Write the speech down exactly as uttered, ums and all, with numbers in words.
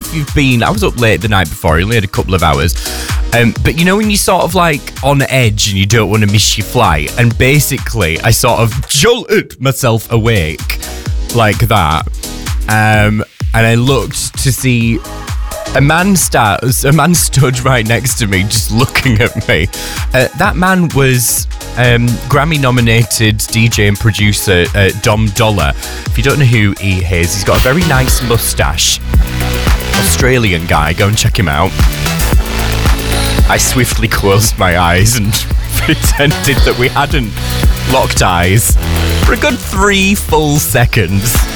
if you've been, I was up late the night before, I only had a couple of hours. Um, but you know when you're sort of like on edge and you don't want to miss your flight? And basically, I sort of jolted myself awake like that. Um, and I looked to see a man stars, a man stood right next to me, just looking at me. Uh, that man was um, Grammy-nominated D J and producer uh, Dom Dollar. If you don't know who he is, he's got a very nice mustache. Australian guy, go and check him out. I swiftly closed my eyes and pretended that we hadn't locked eyes for a good three full seconds.